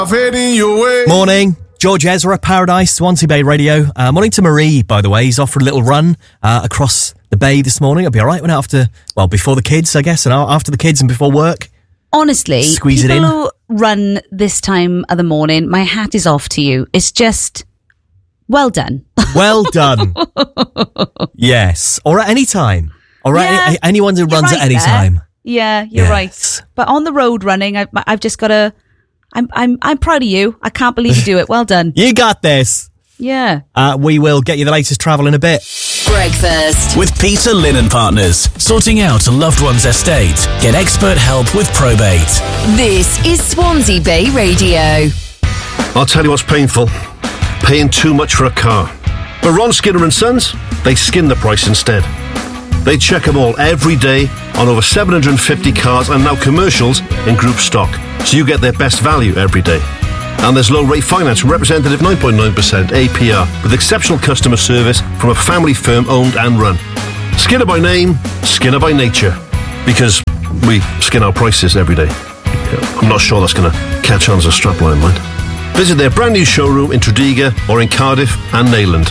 Morning. George Ezra, Paradise, Swansea Bay Radio. Morning to Marie, by the way. He's off for a little run across the bay this morning. It'll be all right when before the kids, I guess, and after the kids and before work. Honestly, squeeze it in. People who run this time of the morning, my hat is off to you. It's just, well done. Well done. Yes. Or at any time. Or Yeah, anyone who runs right at any there. time. Yeah, you're Yes. right. But on the road running, I've just got to. I'm proud of you. I can't believe you do it. Well done. You got this. Yeah. We will get you the latest travel in a bit. Breakfast with Peter Lynn & Partners. Sorting out a loved one's estate. Get expert help with probate. This is Swansea Bay Radio. I'll tell you what's painful. Paying too much for a car. But Ron Skinner & Sons, they skin the price instead. They check them all every day on over 750 cars and now commercials in group stock, so you get their best value every day. And there's low rate finance, representative 9.9% APR, with exceptional customer service from a family firm owned and run. Skinner by name, Skinner by nature. Because we skin our prices every day. I'm not sure that's going to catch on as a strapline, mind. Visit their brand new showroom in Tredegar or in Cardiff and Neyland.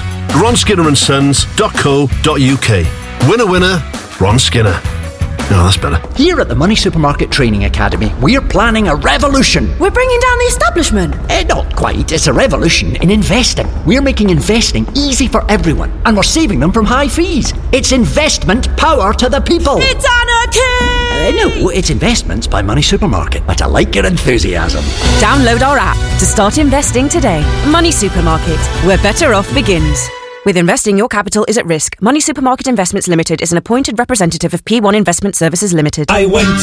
RonSkinnerandSons.co.uk. Winner, winner, Ron Skinner. No, that's better. Here at the Money Supermarket Training Academy, we're planning a revolution. We're bringing down the establishment. Not quite. It's a revolution in investing. We're making investing easy for everyone, and we're saving them from high fees. It's investment power to the people. It's anarchy! No, it's Investments by Money Supermarket. But I like your enthusiasm. Download our app to start investing today. Money Supermarket, where better off begins. With investing, your capital is at risk. Money Supermarket Investments Limited is an appointed representative of P1 Investment Services Limited. I went